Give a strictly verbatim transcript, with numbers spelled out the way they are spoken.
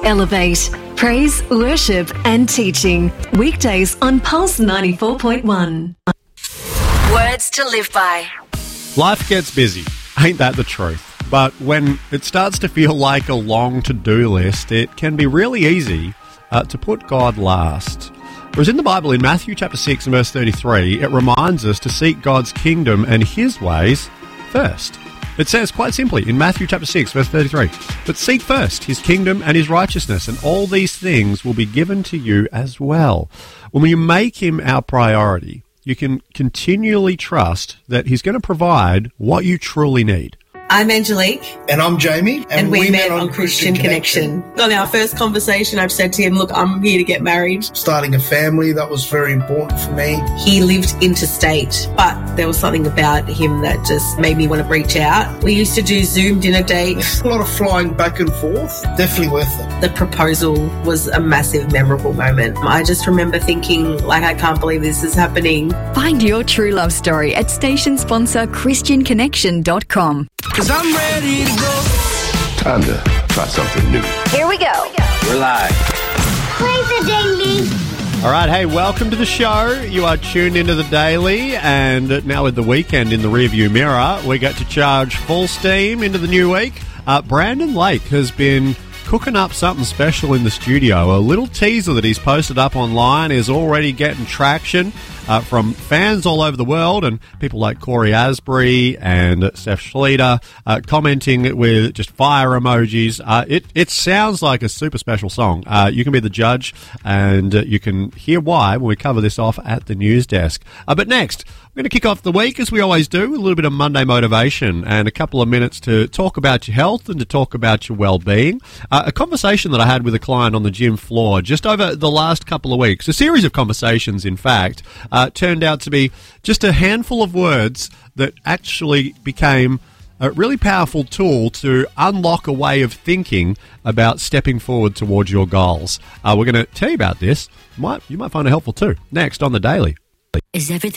Elevate. Praise, worship and teaching. Weekdays on Pulse ninety-four point one. Words to live by. Life gets busy. Ain't that the truth? But when it starts to feel like a long to-do list, it can be really easy uh, to put God last. Whereas in the Bible, in Matthew chapter six and verse thirty-three, it reminds us to seek God's kingdom and his ways first. It says quite simply in Matthew chapter six, verse thirty-three, "But seek first his kingdom and his righteousness, and all these things will be given to you as well." When you make him our priority, you can continually trust that he's going to provide what you truly need. I'm Angelique. And I'm Jamie. And, and we, we met, met on, on Christian, Christian Connection. Connection. On our first conversation, I've said to him, look, I'm here to get married. Starting a family, that was very important for me. He lived interstate, but there was something about him that just made me want to reach out. We used to do Zoom dinner dates. A lot of flying back and forth. Definitely worth it. The proposal was a massive, memorable moment. I just remember thinking, like, I can't believe this is happening. Find your true love story at station sponsor christian connection dot com. Cause I'm ready to go. Time to try something new. Here we go. We're live. Play the Daily. All right, hey, welcome to the show. You are tuned into the Daily, and now with the weekend in the rearview mirror, we get to charge full steam into the new week. Uh, Brandon Lake has been cooking up something special in the studio. A little teaser that he's posted up online is already getting traction uh, from fans all over the world, and people like Corey Asbury and Steph Schleter uh, commenting with just fire emojis. Uh, it, it sounds like a super special song. Uh, you can be the judge, and uh, you can hear why when we cover this off at the news desk. Uh, but next, we're going to kick off the week, as we always do, with a little bit of Monday motivation and a couple of minutes to talk about your health and to talk about your well-being. Uh, a conversation that I had with a client on the gym floor just over the last couple of weeks, a series of conversations, in fact, uh, turned out to be just a handful of words that actually became a really powerful tool to unlock a way of thinking about stepping forward towards your goals. Uh, we're going to tell you about this. Might, you might find it helpful too. Next on The Daily. Is everything